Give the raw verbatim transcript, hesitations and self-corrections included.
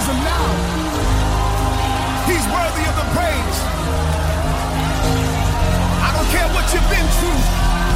him now. He's worthy of the praise. I don't care what you've been through.